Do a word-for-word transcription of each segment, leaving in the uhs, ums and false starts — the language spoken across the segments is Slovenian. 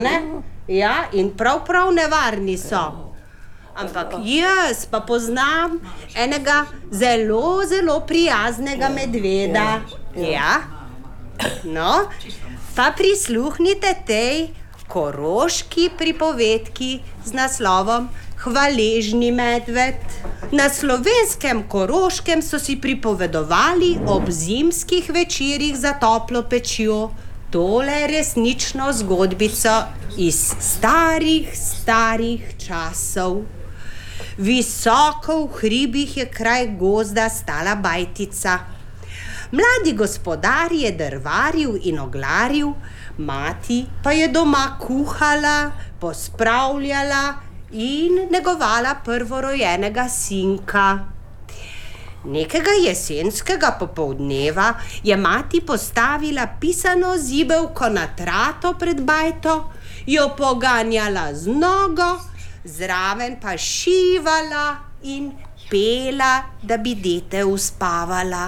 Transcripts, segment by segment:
Ne? Ja, in prav prav nevarni so. Ampak jaz pa poznam enega zelo, zelo prijaznega medveda. Ja. No, pa prisluhnite tej koroški pripovedki z naslovom Hvaležni medved. Na slovenskem Koroškem so si pripovedovali ob zimskih večerih za toplo pečjo tole resnično zgodbico iz starih, starih časov. Visoko v hribih je kraj gozda stala bajtica. Mladi gospodar je drvaril in oglaril, mati pa je doma kuhala, pospravljala in negovala prvorojenega sinka. Nekega jesenskega popoldneva je mati postavila pisano zibelko na trato pred bajto, jo poganjala z nogo, zraven pa šivala in pela, da bi dete uspavala.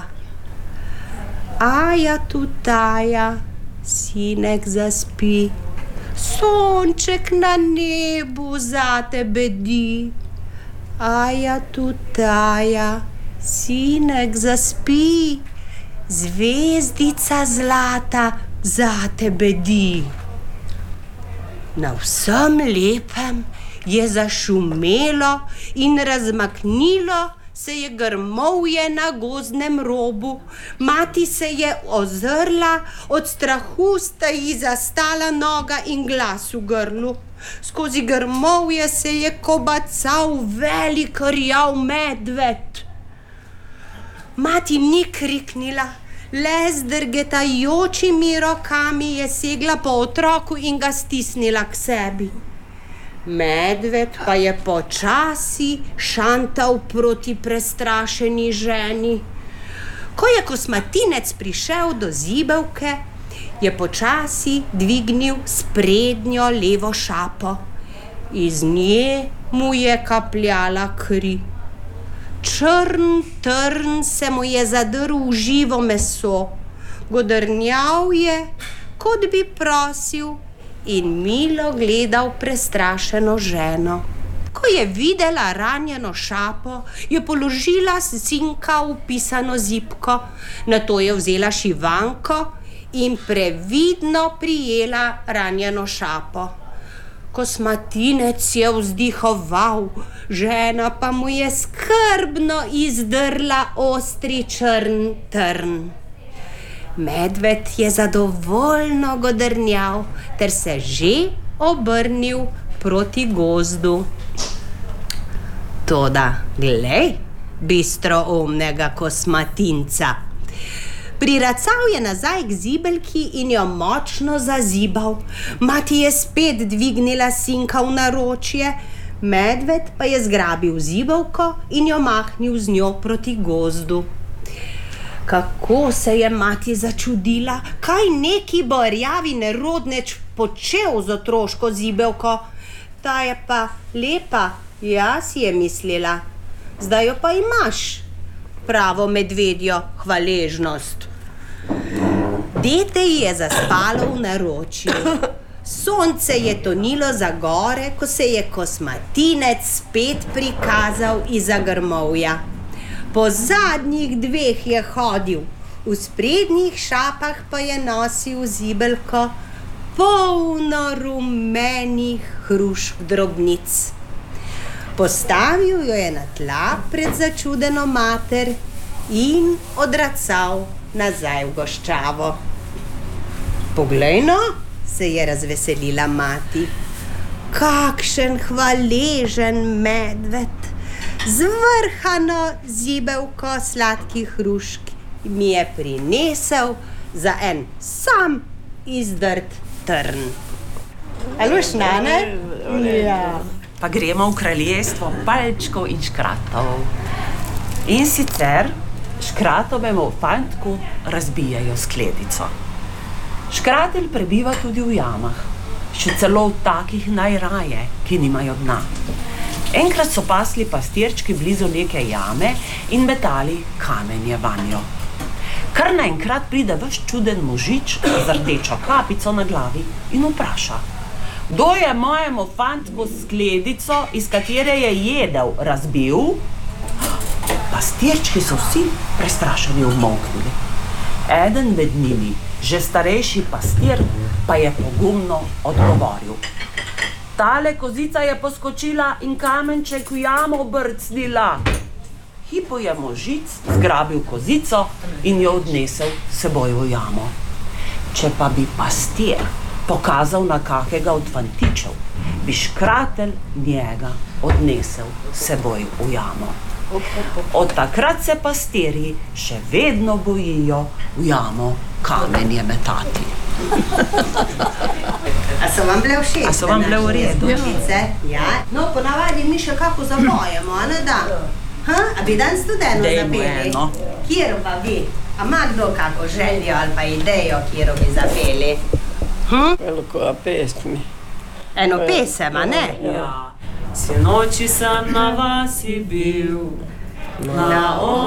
Aja tutaja, sinek zaspi, sonček na nebu zate bedi. Aja tutaja, sinek zaspi, zvezdica zlata zate bedi. Na vsem lepem je zašumelo in razmaknilo se je grmovje na gozdnem robu. Mati se je ozrla, od strahu sta ji zastala noga in glas v grlu. Skozi grmovje se je kobacal velik rjav medved. Mati ni kriknila, le z drgetajočimi rokami je segla po otroku in ga stisnila k sebi. Medved pa je počasi šantal proti prestrašeni ženi. Ko je kosmatinec prišel do zibelke, je počasi dvignil sprednjo levo šapo. Iz nje mu je kapljala kri. Črn trn se mu je zadrl v živo meso. Godrnjal je, kot bi prosil, in milo gledal prestrašeno ženo. Ko je videla ranjeno šapo, je položila sinka v pisano zibko, nato je vzela šivanko in previdno prijela ranjeno šapo. Kosmatinec je vzdihoval, žena pa mu je skrbno izdrla ostri črn trn. Medved je zadovoljno godrnjal ter se že obrnil proti gozdu. Toda, glej, bistroumnega kosmatinca. Priracal je nazaj k zibelki in jo močno zazibal. Mati je spet dvignila sinka v naročje, medved pa je zgrabil zibelko in jo mahnil z njo proti gozdu. Kako se je mati začudila, kaj neki bo rjavi nerodneč počel z otroško zibelko. Ta je pa lepa, ja, si je mislila. Zdaj jo pa imaš, pravo medvedjo hvaležnost. Dete ji je zaspalo v naročju. Sonce je tonilo za gore, ko se je kosmatinec spet prikazal izza grmovja. Po zadnjih dveh je hodil, v sprednjih šapah pa je nosil zibelko polno rumenih hrušk drobnic. Postavil jo je na tla pred začudeno mater in odracal nazaj v goščavo. Poglej no, se je razveselila mati. Kakšen hvaležen medved! Zvrhano zibelko sladkih hrušk mi je prinesel za en sam izdrt trn. Aluš, nane? Ja. Pa gremo v kraljestvo palčkov in škratov. In sicer škratovemu fantku razbijajo skledico. Škratelj prebiva tudi v jamah, še celo v takih najraje, ki nimajo dna. Enkrat so pasli pastirčki blizu neke jame in metali kamenje vanjo. Kar naenkrat pride ves čuden možič z rdečo kapico na glavi in vpraša: Kdo je mojemu fantku skledico, iz katere je jedel, razbil? Pastirčki so vsi prestrašeni umolknili. Eden med njimi, že starejši pastir, pa je pogumno odgovoril. Tale kozica je poskočila in kamenček v jamo brcnila. Hipo je možic zgrabil kozico in jo odnesel seboj v jamo. Če pa bi pastir pokazal na kakega od fantičev, bi škratelj njega odnesel seboj v jamo. Od takrat se pastirji še vedno bojijo v jamo kamenje metati. A so vam bile všeč? A so vam bile v redu? Ja. No, ponavadi mi še kako zapojemo, a ne da? Ha? A bi danes tudi eno Dajmo zapeli? eno. Kjero pa bi? A ima kdo kako željo ali pa idejo, kjero bi zapeli? Hm? Veliko pesmi. Eno pesem, a ne? Ja. Sinoči sem na vasi bil, na